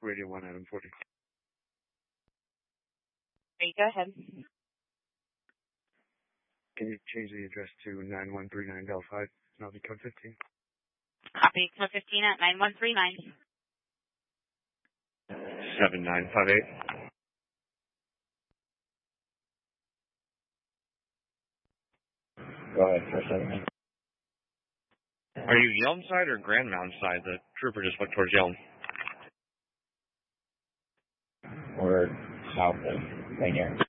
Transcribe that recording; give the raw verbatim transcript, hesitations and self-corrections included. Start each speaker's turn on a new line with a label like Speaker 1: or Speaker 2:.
Speaker 1: Radio one, Adam forty.
Speaker 2: Hey, go ahead.
Speaker 1: Can you change the address to nine one three nine Delphi? And I'll be code fifteen.
Speaker 2: Copy. Code fifteen at nine one three nine.
Speaker 1: seven nine five eight.
Speaker 3: Go ahead for a second.
Speaker 1: Are you Yelm side or Grand Mountain side? The trooper just went towards Yelm.
Speaker 3: We're south of St. Aaron.